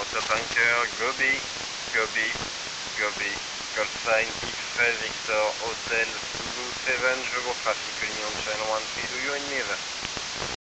Delta Tanker, Gobi, Gobi, Gobi, call sign X-Ray Victor Hotel Zulu 7, je vous trafic Union Chain 1 3, do you in me?